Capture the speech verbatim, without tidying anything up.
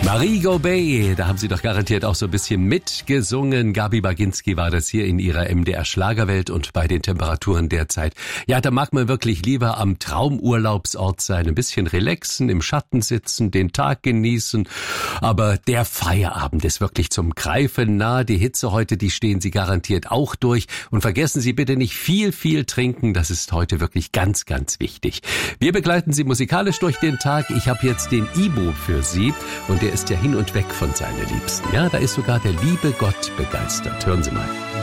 Marie Gobey, da haben Sie doch garantiert auch so ein bisschen mitgesungen. Gabi Baginski war das hier in ihrer M D R-Schlagerwelt und bei den Temperaturen derzeit. Ja, da mag man wirklich lieber am Traumurlaubsort sein, ein bisschen relaxen, im Schatten sitzen, den Tag genießen. Aber der Feierabend ist wirklich zum Greifen nah. Die Hitze heute, die stehen Sie garantiert auch durch. Und vergessen Sie bitte nicht viel, viel trinken. Das ist heute wirklich ganz, ganz wichtig. Wir begleiten Sie musikalisch durch den Tag. Ich habe jetzt den Ibo für Sie und der ist ja hin und weg von seinen Liebsten. Ja, da ist sogar der liebe Gott begeistert. Hören Sie mal.